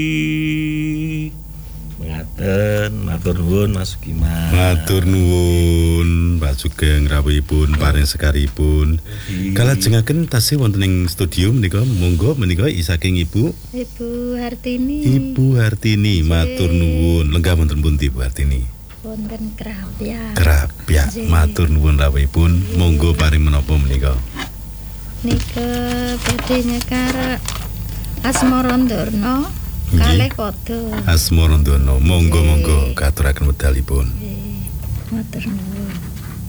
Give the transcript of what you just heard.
Ngaten, matur nuwun Mas Kiman. Matur nuwun Pak Sugeng rawuhipun paring sekaripun. Kalajengaken tasih wonten ing studio menika monggo menika saking Ibu Hartini. Ibu Hartini matur nuwun. Lenggah wonten pundi Ibu Hartini? Wonten Krapyak. Krapyak. Matur nuwun rawuhipun. Monggo paring menapa menika? Nika badhe nyekar Asmarandana kalih pada. Asmarandana. Monggo katuraken wedalipun. Matur nuwun.